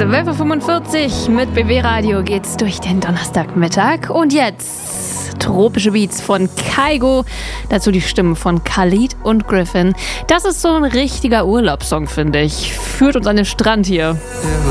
12.45 Uhr mit BB Radio geht's durch den Donnerstagmittag. Und jetzt tropische Beats von Kygo, dazu die Stimmen von Khalid und Griffin. Das ist so ein richtiger Urlaubssong, finde ich. Führt uns an den Strand hier.